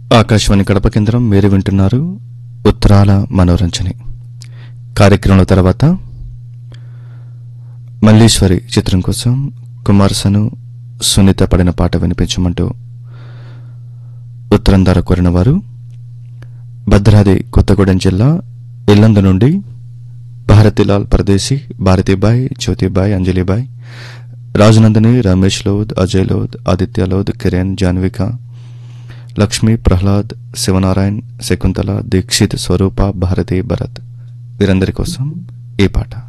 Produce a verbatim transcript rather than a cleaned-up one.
ఆకాశవాణి కడప కేంద్రం మీరు వింటున్నారు ఉత్తరాల మనోరంజని కార్యక్రమంలో తర్వాత మల్లీశ్వరి చిత్రం కోసం కుమారసను సునీత పడిన పాట వినిపించమంటూ ఉత్తరం ద్వారా కోరిన వారు భద్రాద్రి కొత్తగూడెం జిల్లా ఇల్లందు నుండి భారతిలాల్ పరదేశీ, భారతీబాయ్, జ్యోతిబాయ్, అంజలిబాయ్, రాజనందిని, రమేష్ లోద్, అజయ్ లోద్, ఆదిత్య లోద్, కిరణ్, జాన్విక, లక్ష్మి, ప్రహ్లాద్, శివనారాయణ్, శకుంతల, దీక్షిత్, స్వరూప, భారతి, భరత్ వీరందరి కోసం ఈ పాట.